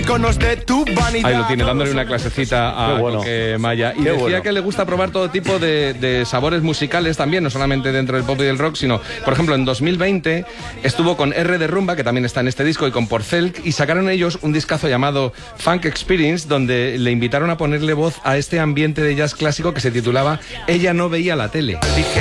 iconos de tu vanidad. Ahí lo tiene, dándole una clasecita a Coque Maya. Y decía que le gusta probar todo tipo de sabores musicales también, no solamente dentro del pop y del rock, sino, por ejemplo, en 2020 estuvo con R de Rumba, que también está en este disco, y con Porcel, y sacaron ellos un discazo llamado Funk Experience, donde le invitaron a ponerle voz a este ambiente de jazz clásico que se titulaba Ella no veía la tele.